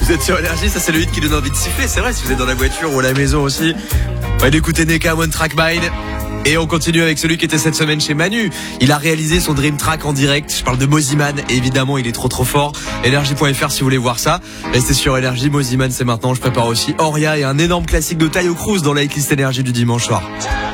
Vous êtes sur Énergie, ça c'est le hit qui donne envie de siffler, c'est vrai, si vous êtes dans la voiture ou à la maison aussi. On va écouter Neka One Track Mind. Et on continue avec celui qui était cette semaine chez Manu. Il a réalisé son Dream Track en direct. Je parle de Moziman. Et évidemment, il est trop fort. Énergie.fr si vous voulez voir ça. Restez sur Énergie. Moziman, c'est maintenant. Je prépare aussi Oria et un énorme classique de Taio Cruz dans la hitlist Énergie du dimanche soir.